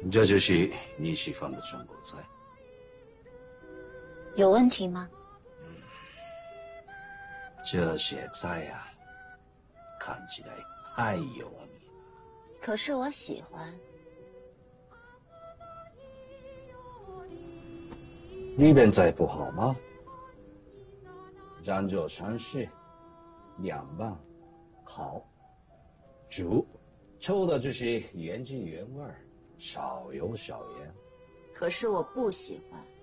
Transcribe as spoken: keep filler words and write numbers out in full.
这就是你喜欢的中国菜。 有问题吗？ 嗯，这些菜呀、啊，看起来太油腻了。 可是我喜欢。 你边菜不好吗？燃肉尝试，凉拌，好，煮，抽的就是原汁原味，少油少盐。 可是我不喜欢。